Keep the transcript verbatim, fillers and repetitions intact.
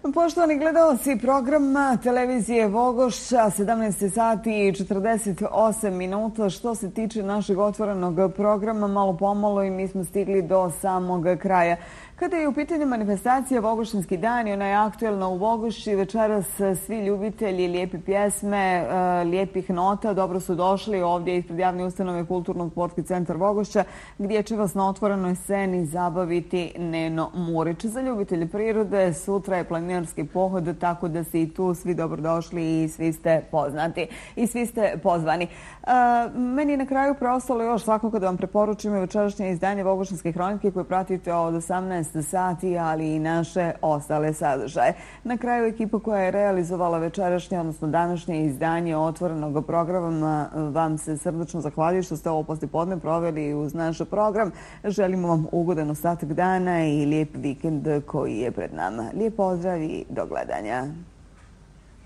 Poštovani gledalci, program televizije Vogošća, sedamnaest sati i četrdeset osam minuta. Što se tiče našeg otvorenog programa, malo pomalo i mi smo stigli do samog kraja. Kada je u pitanju manifestacija Vogošćanski dan i ona je aktuelna u Vogošći, večeras svi ljubitelji lijepe pjesme, lijepih nota dobro su došli ovdje ispred javne ustanove Kulturno-sportski centar Vogošća, gdje će vas na otvorenoj sceni zabaviti Neno Murić. Za ljubitelje prirode sutra je planinarski pohod, tako da ste i tu svi dobrodošli i svi ste poznati i svi ste pozvani. Meni je na kraju preostalo još svakako da vam preporučim večerašnje izdanje Vogošćanske hronike koje pratite od osamnaest sati, ali i naše ostale sadržaje. Na kraju ekipa koja je realizovala večerašnje, odnosno današnje izdanje otvorenog programa vam se srdačno zahvaljujem što ste ovo poslijepodne proveli uz naš program. Želimo vam ugodan ostatak dana i lijep vikend koji je pred nama. Lijep pozdrav i do gledanja.